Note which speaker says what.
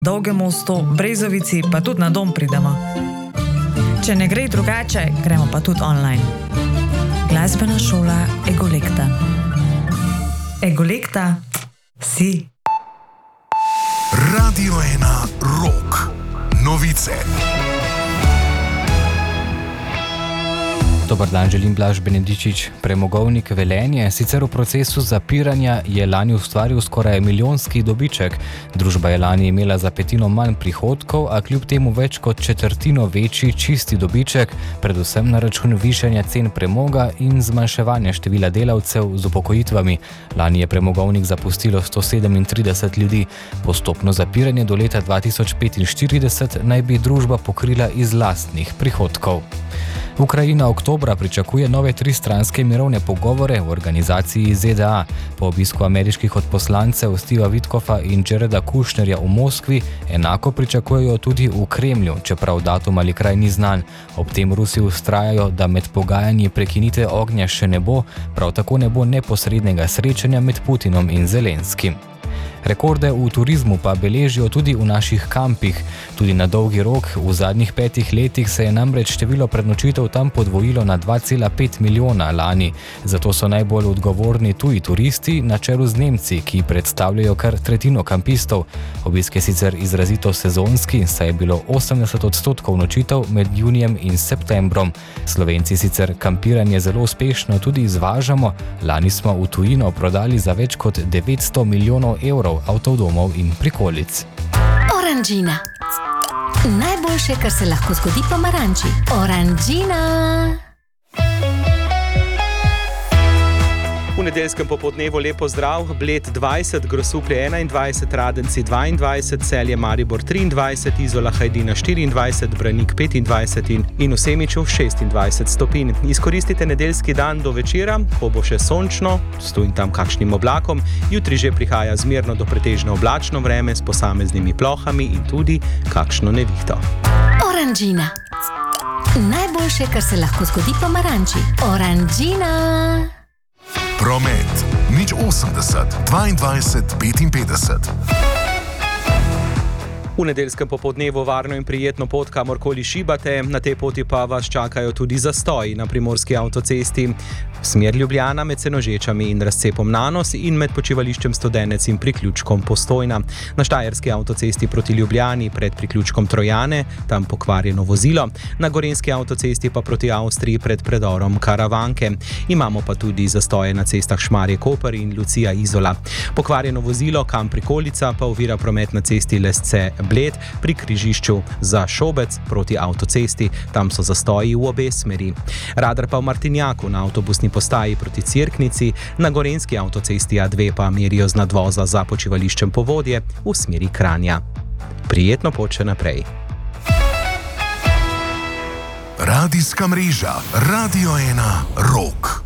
Speaker 1: Dolgem mostu, Brezovici, pa tudi na dom pridemo. Če ne gre drugače, gremo pa tudi online. Glasbena šola Egolekta. Egolekta si.
Speaker 2: Radio 1 Rock. Novice.
Speaker 3: Dobar dan, želim Blaž Benedičič. Premogovnik Velenje, sicer v procesu zapiranja, je lani ustvaril skoraj milijonski dobiček. Družba je lani imela za petino manj prihodkov, a kljub temu več kot četrtino večji čisti dobiček, predvsem na račun višanja cen premoga in zmanjševanja števila delavcev z upokojitvami. Lani je premogovnik zapustilo 137 ljudi. Postopno zapiranje do leta 2045 naj bi družba pokrila iz lastnih prihodkov. Ukrajina oktobra pričakuje nove tristranske mirovne pogovore v organizaciji ZDA. Po obisku ameriških odposlancev Steva Witkoffa in Jareda Kushnerja v Moskvi enako pričakujejo tudi v Kremlju, čeprav datum ali kraj ni znan. Ob tem Rusi vztrajajo, da med pogajanji prekinitve ognja še ne bo, prav tako ne bo neposrednega srečanja med Putinom in Zelenskim. Rekorde v turizmu pa beležijo tudi v naših kampih. Tudi na Dolgi Rok v zadnjih 5 letih se je namreč število prenočitev tam podvojilo na 2,5 milijona lani. Zato so najbolj odgovorni tuji turisti na čelu z Nemci, ki predstavljajo kar tretjino kampistov. Obisk je sicer izrazito sezonski, saj je bilo 80% nočitev med junijem in septembrom. Slovenci sicer kampiranje zelo uspešno tudi izvažamo. Lani smo v tujino prodali za več kot 900 milijonov evrov avtodomov in prikolic.
Speaker 4: Oranžina. Najboljše, kar se lahko zgodi pomaranči. Oranžina.
Speaker 5: V nedeljskem popoldnevu lepo zdrav, Bled 20, Grosuplje 21, Radenci 22, Celje Maribor 23, Izola Hajdina 24, Branik 25 in v Semiču 26 stopinj. Izkoristite nedeljski dan do večera, ko bo še sončno, s tu in tam kakšnim oblakom. Jutri že prihaja zmerno do pretežno oblačno vreme s posameznimi plohami in tudi kakšno nevihto.
Speaker 4: Oranžina. Najboljše, kar se lahko zgodi pomaranči. Oranžina.
Speaker 2: Promet. 080 22 55.
Speaker 5: V nedeljskem popoldnevu varno in prijetno pot, kamorkoli šibate, na tej poti pa vas čakajo tudi zastoji na primorski avtocesti. Smer Ljubljana med Senožečami in razcepom Nanos in med počivališčem Studenec in priključkom Postojna. Na štajerski avtocesti proti Ljubljani pred priključkom Trojane, tam pokvarjeno vozilo. Na gorenjski avtocesti pa proti Avstriji pred predorom Karavanke. Imamo pa tudi zastoje na cestah Šmarje-Koper in Lucija-Izola. Pokvarjeno vozilo kam Prikolica pa ovira promet na cesti Lesce Bled pri križišču za Šobec proti avtocesti. Tam so zastoji v obe smeri. Radar pa v Martinjaku na avtobusni postaji proti Cerknici, na gorenjski avtocesti A2 pa merijo z nadvoza za počivališčem Povodje v smeri Kranja. Prijetno pot še naprej.
Speaker 2: Radijska mreža Radio 1 Rock.